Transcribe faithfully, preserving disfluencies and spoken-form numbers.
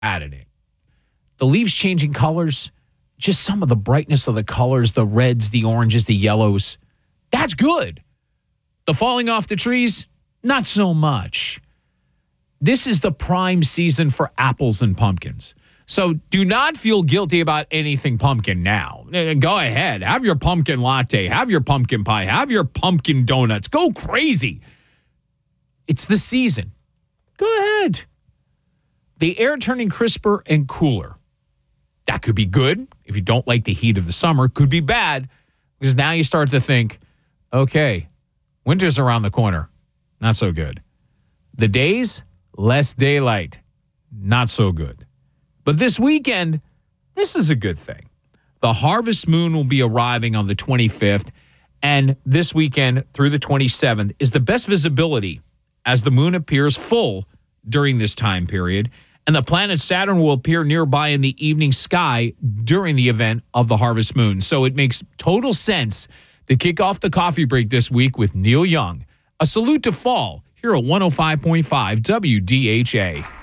at it. The leaves changing colors, just some of the brightness of the colors, the reds, the oranges, the yellows. That's good. The falling off the trees, not so much. This is the prime season for apples and pumpkins. So do not feel guilty about anything pumpkin now. Go ahead. Have your pumpkin latte. Have your pumpkin pie. Have your pumpkin donuts. Go crazy. It's the season. Go ahead. The air turning crisper and cooler. That could be good if you don't like the heat of the summer. Could be bad because now you start to think, okay, winter's around the corner. Not so good. The days, less daylight. Not so good. But this weekend, this is a good thing. The harvest moon will be arriving on the twenty-fifth, and this weekend through the twenty-seventh is the best visibility as the moon appears full during this time period, and the planet Saturn will appear nearby in the evening sky during the event of the harvest moon. So it makes total sense to kick off the coffee break this week with Neil Young. A salute to fall here at one oh five point five W D H A.